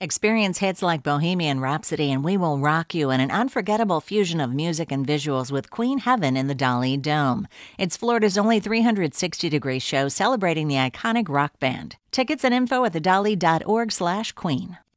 Experience hits like Bohemian Rhapsody and We Will Rock You in an unforgettable fusion of music and visuals with Queen Heaven in the Dolly Dome. It's Florida's only 360-degree show celebrating the iconic rock band. Tickets and info at thedolly.org/queen.